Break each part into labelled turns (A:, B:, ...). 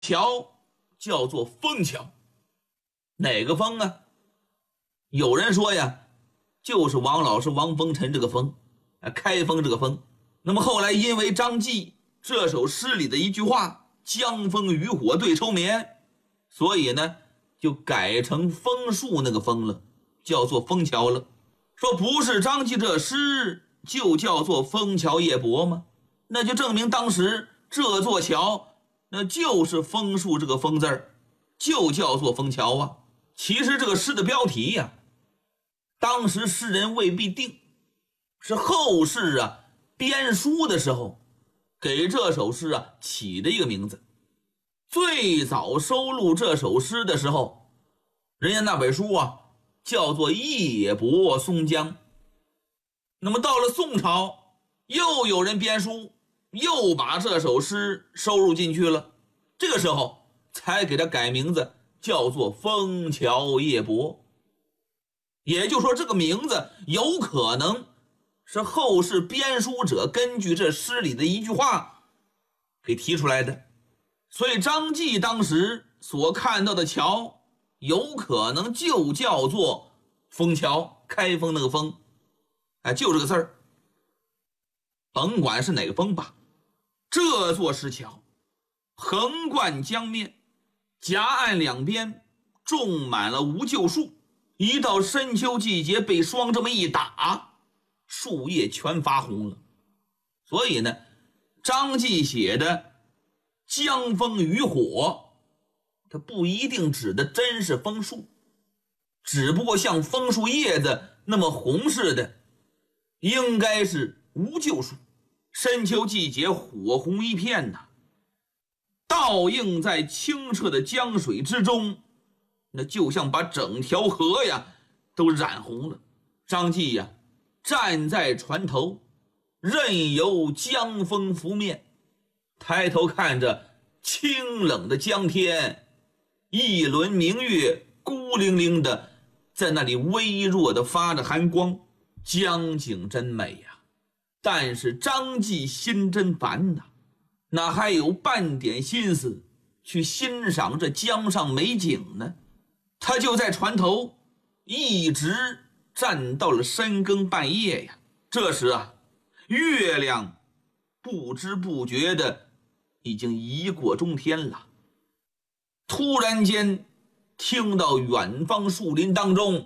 A: 桥叫做枫桥。哪个枫啊？有人说呀，就是王老师王风尘这个枫，开封这个枫。那么后来因为张继这首诗里的一句话“江枫渔火对愁眠”，所以呢就改成枫树那个枫了，叫做枫桥了。说不是张继这诗就叫做枫桥夜泊吗？那就证明当时这座桥那就是枫树这个枫字儿，就叫做枫桥啊。其实这个诗的标题呀，当时诗人未必定，是后世编书的时候给这首诗起的一个名字。最早收录这首诗的时候，人家那本书叫做《夜泊松江》。那么到了宋朝，又有人编书，又把这首诗收入进去了，这个时候才给它改名字，叫做《枫桥夜泊》。也就是说，这个名字有可能是后世编书者根据这诗里的一句话给提出来的。所以张继当时所看到的桥有可能就叫做枫桥，开封那个枫，就这个字儿。甭管是哪个枫吧，这座石桥横贯江面，夹岸两边种满了无救树，一到深秋季节被霜这么一打，树叶全发红了。所以呢，张继写的江枫渔火，它不一定指的真是枫树，只不过像枫树叶子那么红似的，应该是无救树，深秋季节火红一片呐，倒映在清澈的江水之中，那就像把整条河都染红了。张继站在船头，任由江风拂面，抬头看着清冷的江天，一轮明月孤零零的在那里微弱的发着寒光，江景真美呀。但是张继心真烦呐，哪还有半点心思去欣赏这江上美景呢？他就在船头一直站到了深更半夜呀。这时月亮不知不觉的已经移过中天了。突然间听到远方树林当中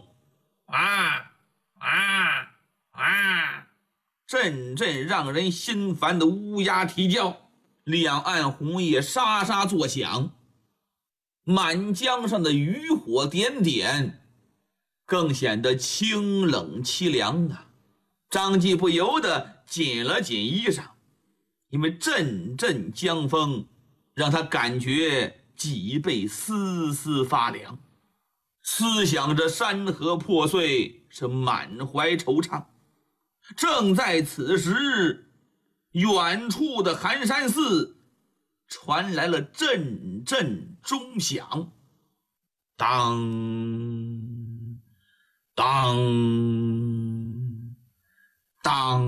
A: 阵阵让人心烦的乌鸦啼叫，两岸红叶沙沙作响，满江上的渔火点点，更显得清冷凄凉啊。张继不由得紧了紧衣裳，因为阵阵江风让他感觉脊背丝丝发凉，思想着山河破碎，是满怀惆怅。正在此时，远处的寒山寺传来了阵阵钟响，当当当，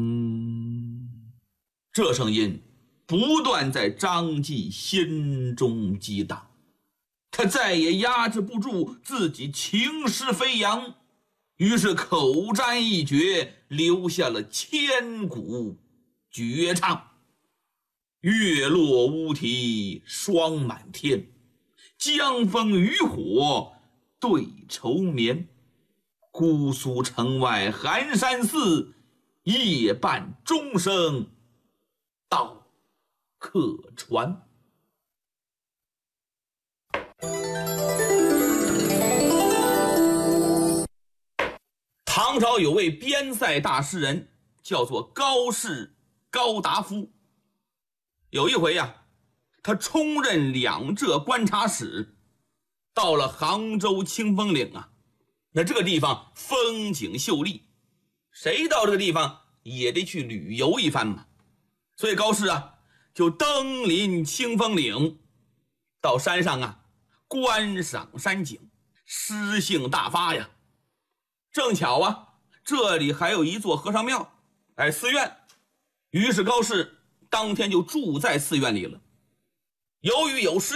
A: 这声音不断在张继心中激荡，他再也压制不住自己情诗飞扬，于是口占一绝，留下了千古绝唱：月落乌啼霜满天，江枫渔火对愁眠。姑苏城外寒山寺，夜半钟声到客船。唐朝有位边塞大诗人叫做高适高达夫。有一回他充任两浙观察使，到了杭州清风岭那这个地方风景秀丽，谁到这个地方也得去旅游一番嘛。所以高适就登临清风岭，到山上观赏山景，诗兴大发呀。正巧这里还有一座和尚庙，寺院，于是高适当天就住在寺院里了。 由于有